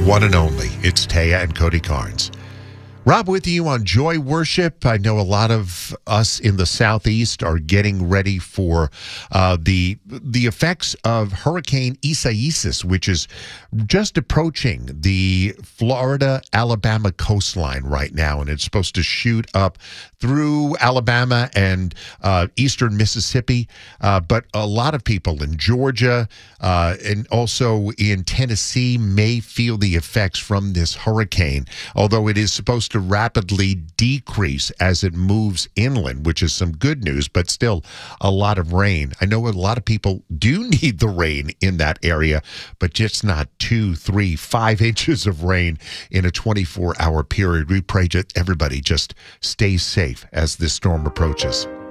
one and only. It's Taya and Cody Carnes. Rob with you on Joy Worship. I know a lot of us in the Southeast are getting ready for the effects of Hurricane Isaias, which is just approaching the Florida-Alabama coastline right now, and it's supposed to shoot up through Alabama and eastern Mississippi. But a lot of people in Georgia and also in Tennessee may feel the effects from this hurricane, although it is supposed to rapidly decrease as it moves inland, which is some good news, but still a lot of rain. I know a lot of people do need the rain in that area, but just not 2, 3, 5 inches of rain in a 24-hour period. We pray that everybody just stays safe as this storm approaches.